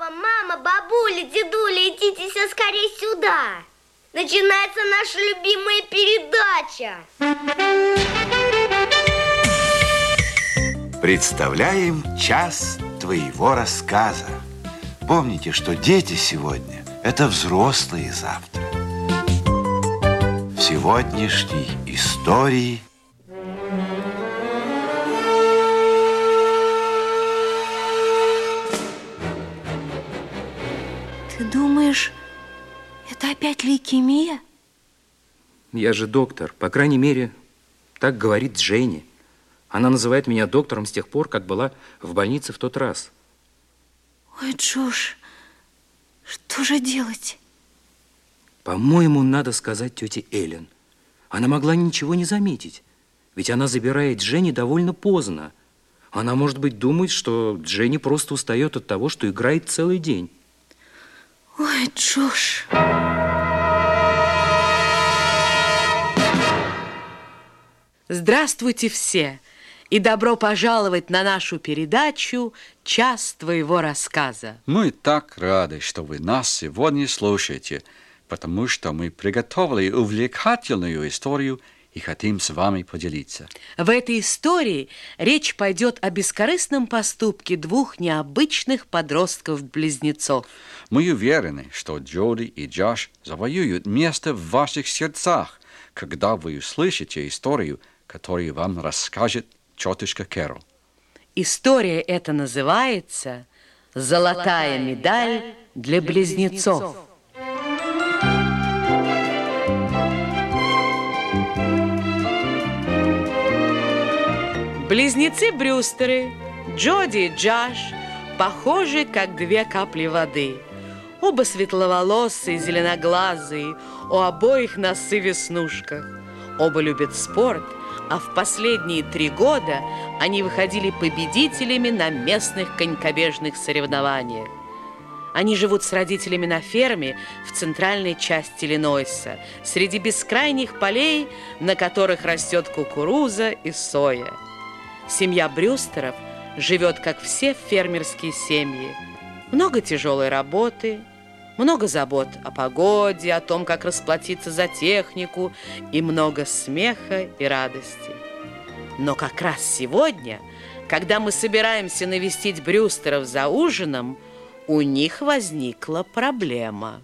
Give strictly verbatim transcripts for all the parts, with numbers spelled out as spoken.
Папа, мама, бабуля, дедуля, идите все скорее сюда. Начинается наша любимая передача. Представляем час твоего рассказа. Помните, что дети сегодня – это взрослые завтра. В сегодняшней истории... Ты думаешь, это опять лейкемия? Я же доктор. По крайней мере, так говорит Дженни. Она называет меня доктором с тех пор, как была в больнице в тот раз. Ой, Джош, что же делать? По-моему, надо сказать тете Эллен. Она могла ничего не заметить, ведь она забирает Дженни довольно поздно. Она, может быть, думает, что Дженни просто устает от того, что играет целый день. Ой, Джош. Здравствуйте все и добро пожаловать на нашу передачу «Час твоего рассказа». Мы так рады, что вы нас сегодня слушаете, потому что мы приготовили увлекательную историю и хотим с вами поделиться. В этой истории речь пойдет о бескорыстном поступке двух необычных подростков-близнецов. Мы уверены, что Джоди и Джош завоюют место в ваших сердцах, когда вы услышите историю, которую вам расскажет тетушка Кэрол. История эта называется «Золотая медаль для близнецов». Близнецы Брюстеры, Джоди и Джош, похожи, как две капли воды. Оба светловолосые, зеленоглазые, у обоих носы в веснушках. Оба любят спорт, а в последние три года они выходили победителями на местных конькобежных соревнованиях. Они живут с родителями на ферме в центральной части Иллинойса, среди бескрайних полей, на которых растет кукуруза и соя. Семья Брюстеров живет, как все фермерские семьи. Много тяжелой работы, много забот о погоде, о том, как расплатиться за технику, и много смеха и радости. Но как раз сегодня, когда мы собираемся навестить Брюстеров за ужином, у них возникла проблема.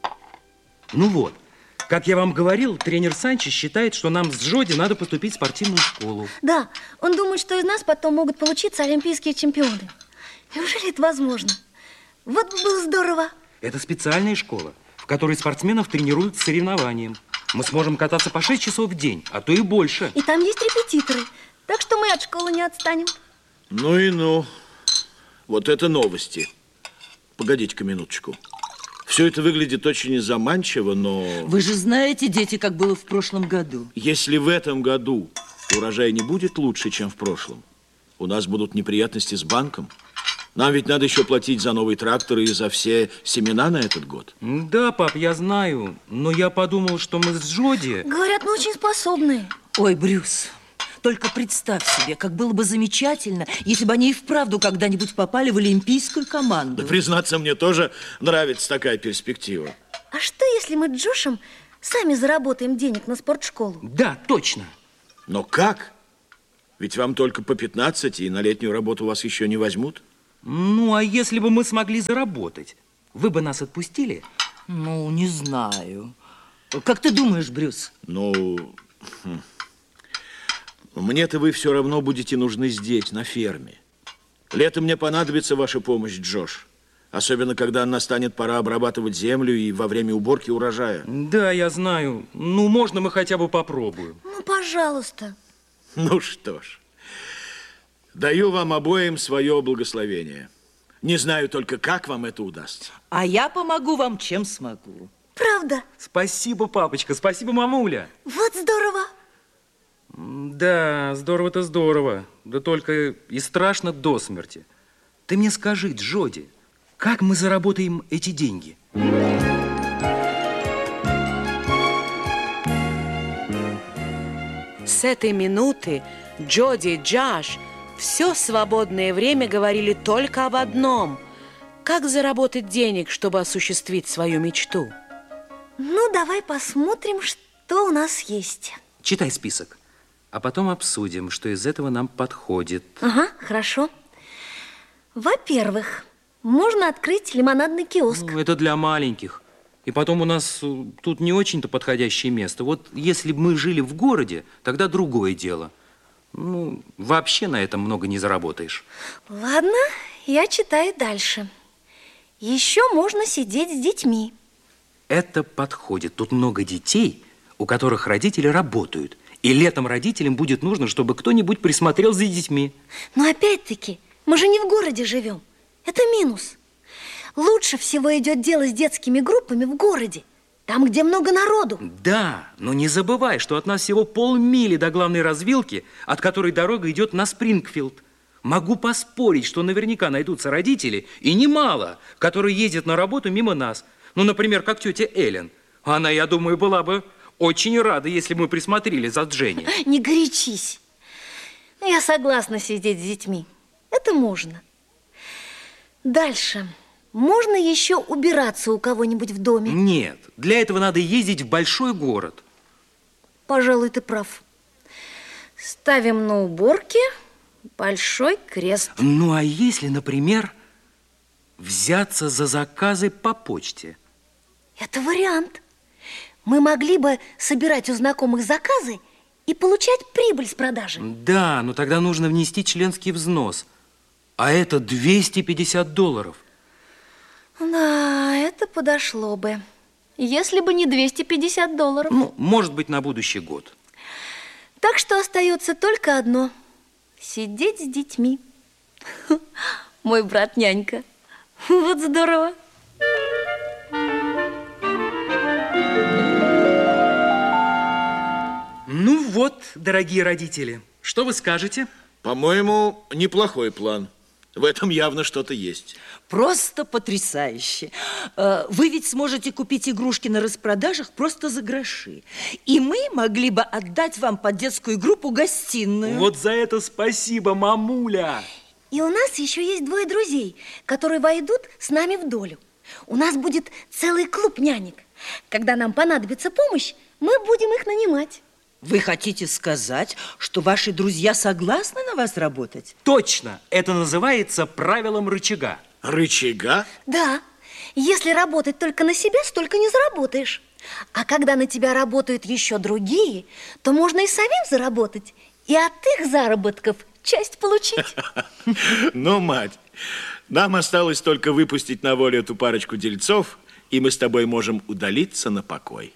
Ну вот, как я вам говорил, тренер Санчес считает, что нам с Джоди надо поступить в спортивную школу. Да, он думает, что из нас потом могут получиться олимпийские чемпионы. Неужели это возможно? Вот бы было здорово. Это специальная школа, в которой спортсменов тренируют к соревнованиям. Мы сможем кататься по шесть часов в день, а то и больше. И там есть репетиторы, так что мы от школы не отстанем. Ну и ну. Вот это новости. Погодите-ка минуточку. Все это выглядит очень заманчиво, но... Вы же знаете, дети, как было в прошлом году. Если в этом году урожай не будет лучше, чем в прошлом, у нас будут неприятности с банком. Нам ведь надо еще платить за новый трактор и за все семена на этот год. Да, пап, я знаю, но я подумал, что мы с Джоди... Говорят, мы очень способные. Ой, Брюс, только представь себе, как было бы замечательно, если бы они и вправду когда-нибудь попали в олимпийскую команду. Да, признаться, мне тоже нравится такая перспектива. А что, если мы с Джошем сами заработаем денег на спортшколу? Да, точно. Но как? Ведь вам только по пятнадцать, и на летнюю работу вас еще не возьмут. Ну, а если бы мы смогли заработать, вы бы нас отпустили? Ну, не знаю. Как ты думаешь, Брюс? Ну, хм. Мне-то вы все равно будете нужны здесь, на ферме. Летом мне понадобится ваша помощь, Джош. Особенно, когда настанет пора обрабатывать землю и во время уборки урожая. Да, я знаю. Ну, можно мы хотя бы попробуем? Ну, пожалуйста. Ну что ж. Даю вам обоим свое благословение. Не знаю только, как вам это удастся. А я помогу вам, чем смогу. Правда? Спасибо, папочка, спасибо, мамуля. Вот здорово. Да, здорово-то здорово. Да только и страшно до смерти. Ты мне скажи, Джоди, как мы заработаем эти деньги? С этой минуты Джоди и Джош все свободное время говорили только об одном – как заработать денег, чтобы осуществить свою мечту? Ну, давай посмотрим, что у нас есть. Читай список, а потом обсудим, что из этого нам подходит. Ага, хорошо. Во-первых, можно открыть лимонадный киоск. Ну, это для маленьких. И потом у нас э, тут не очень-то подходящее место. Вот если бы мы жили в городе, тогда другое дело. Ну, вообще на этом много не заработаешь. Ладно, я читаю дальше. Еще можно сидеть с детьми. Это подходит. Тут много детей, у которых родители работают. И летом родителям будет нужно, чтобы кто-нибудь присмотрел за детьми. Но опять-таки, мы же не в городе живем. Это минус. Лучше всего идет дело с детскими группами в городе. Там, где много народу. Да, но не забывай, что от нас всего полмили до главной развилки, от которой дорога идет на Спрингфилд. Могу поспорить, что наверняка найдутся родители, и немало, которые ездят на работу мимо нас. Ну, например, как тетя Эллен. Она, я думаю, была бы очень рада, если бы мы присмотрели за Дженни. Не горячись. Я согласна сидеть с детьми. Это можно. Дальше. Можно еще убираться у кого-нибудь в доме? Нет, для этого надо ездить в большой город. Пожалуй, ты прав. Ставим на уборке большой крест. Ну, а если, например, взяться за заказы по почте? Это вариант. Мы могли бы собирать у знакомых заказы и получать прибыль с продажи. Да, но тогда нужно внести членский взнос. А это двести пятьдесят долларов. Да, это подошло бы. Если бы не двести пятьдесят долларов. Ну, может быть, на будущий год. Так что остается только одно. Сидеть с детьми. Мой брат нянька. Вот здорово. Ну вот, дорогие родители, что вы скажете? По-моему, неплохой план. В этом явно что-то есть. Просто потрясающе. Э, Вы ведь сможете купить игрушки на распродажах просто за гроши. И мы могли бы отдать вам под детскую группу гостиную. Вот за это спасибо, мамуля. И у нас еще есть двое друзей, которые войдут с нами в долю. У нас будет целый клуб нянек. Когда нам понадобится помощь, мы будем их нанимать. Вы хотите сказать, что ваши друзья согласны на вас работать? Точно, это называется правилом рычага. Рычага? Да, если работать только на себя, столько не заработаешь. А когда на тебя работают еще другие, то можно и самим заработать, и от их заработков часть получить. Ну, мать, нам осталось только выпустить на волю эту парочку дельцов, и мы с тобой можем удалиться на покой.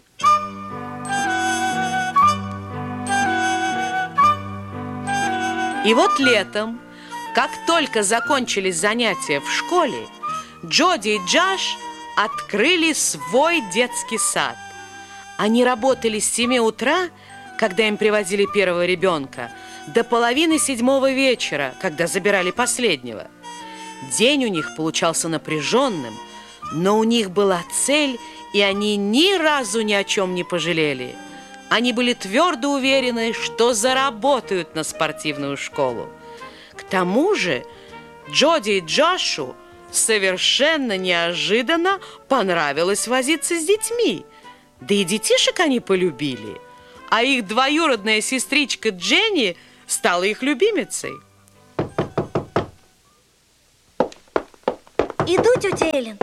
И вот летом, как только закончились занятия в школе, Джоди и Джош открыли свой детский сад. Они работали с семи утра, когда им привозили первого ребенка, до половины седьмого вечера, когда забирали последнего. День у них получался напряженным, но у них была цель, и они ни разу ни о чем не пожалели. Они были твердо уверены, что заработают на спортивную школу. К тому же Джоди и Джошу совершенно неожиданно понравилось возиться с детьми. Да и детишек они полюбили. А их двоюродная сестричка Дженни стала их любимицей. Иду, тетя Эллен.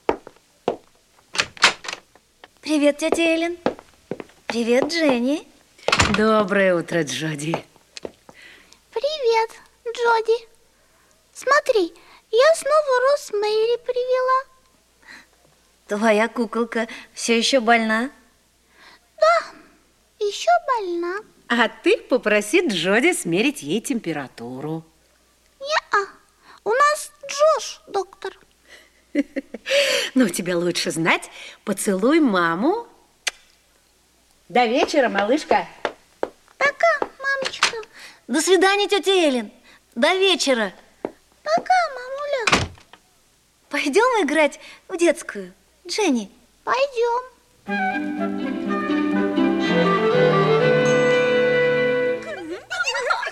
Привет, тетя Эллен. Привет, Дженни. Доброе утро, Джоди. Привет, Джоди. Смотри, я снова Розмэри привела. Твоя куколка все еще больна? Да, еще больна. А ты попроси Джоди смерить ей температуру. Не-а, у нас Джош, доктор. Ну, тебе лучше знать. Поцелуй маму. До вечера, малышка. Пока, мамочка. До свидания, тетя Эллен. До вечера. Пока, мамуля. Пойдем играть в детскую, Дженни? Пойдем.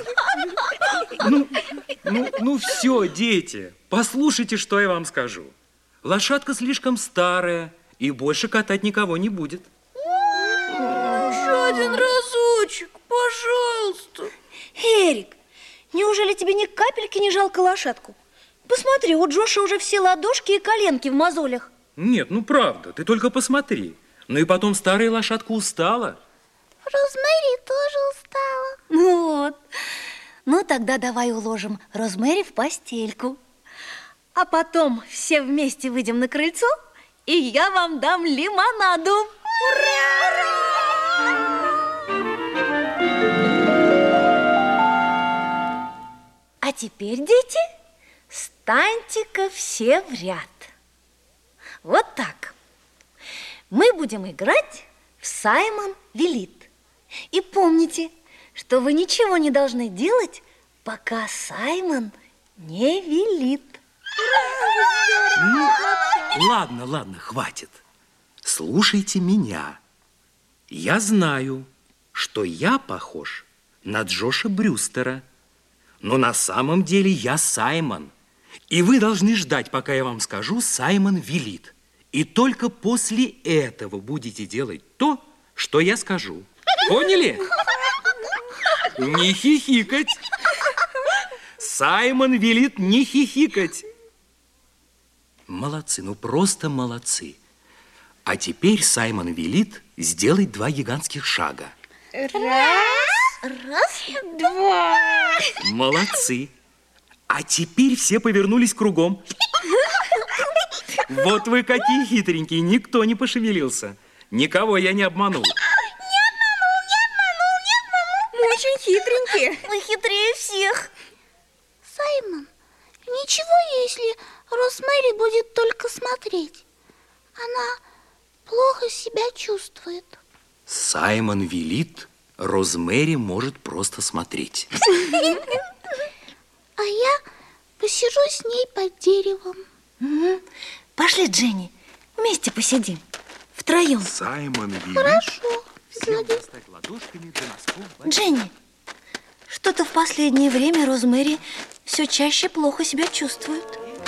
Ну, ну, ну все, дети, послушайте, что я вам скажу. Лошадка слишком старая, и больше катать никого не будет. Еще один разочек, пожалуйста. Эрик, неужели тебе ни капельки не жалко лошадку? Посмотри, у Джоша уже все ладошки и коленки в мозолях. Нет, ну правда, ты только посмотри. Ну и потом старая лошадка устала. Розмэри тоже устала. Ну вот. Ну тогда давай уложим Розмэри в постельку. А потом все вместе выйдем на крыльцо, и я вам дам лимонаду. Ура! А теперь, дети, станьте-ка все в ряд. Вот так. Мы будем играть в «Саймон велит». И помните, что вы ничего не должны делать, пока Саймон не велит. Ну, ладно, ладно, хватит. Слушайте меня. Я знаю, что я похож на Джоша Брюстера, но на самом деле я Саймон. И вы должны ждать, пока я вам скажу «Саймон велит». И только после этого будете делать то, что я скажу. Поняли? Не хихикать. Саймон велит не хихикать. Молодцы, ну просто молодцы. А теперь Саймон велит сделать два гигантских шага. Раз, раз, два. Молодцы. А теперь все повернулись кругом. Вот вы какие хитренькие, никто не пошевелился. Никого я не обманул. Не обманул, не обманул, не обманул. Мы очень хитренькие. Мы хитрее всех. Саймон, ничего, если Розмэри будет только смотреть. Она плохо себя чувствует. Саймон велит, Розмэри может просто смотреть. А я посижу с ней под деревом. Угу. Пошли, Дженни, вместе посидим. Втроем. Саймон велит. Хорошо. Всем достать ладошками до носков. Дженни, что-то в последнее время Розмэри все чаще плохо себя чувствует.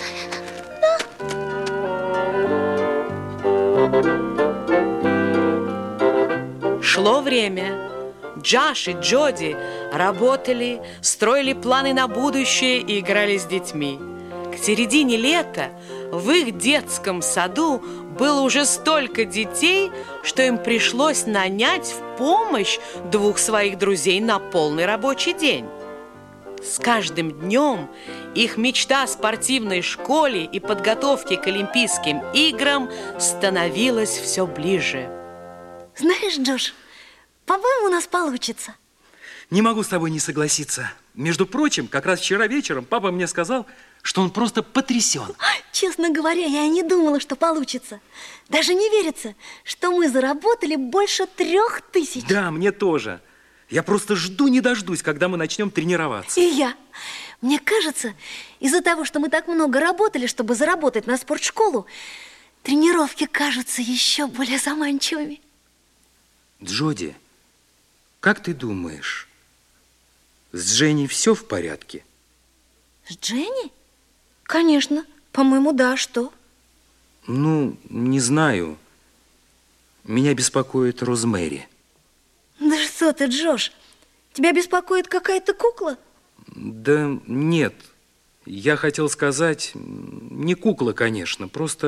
Шло время. Джош и Джоди работали, строили планы на будущее и играли с детьми. К середине лета в их детском саду было уже столько детей, что им пришлось нанять в помощь двух своих друзей на полный рабочий день. С каждым днем их мечта о спортивной школе и подготовке к Олимпийским играм становилась все ближе. Знаешь, Джош, по-моему, у нас получится. Не могу с тобой не согласиться. Между прочим, как раз вчера вечером папа мне сказал, что он просто потрясен. Честно говоря, я и не думала, что получится. Даже не верится, что мы заработали больше трех тысяч. Да, мне тоже. Я просто жду не дождусь, когда мы начнем тренироваться. И я. Мне кажется, из-за того, что мы так много работали, чтобы заработать на спортшколу, тренировки кажутся еще более заманчивыми. Джоди, как ты думаешь, с Дженни все в порядке? С Дженни? Конечно. По-моему, да. Что? Ну, не знаю. Меня беспокоит Розмэри. Да что ты, Джош? Тебя беспокоит какая-то кукла? Да нет. Я хотел сказать, не кукла, конечно, просто...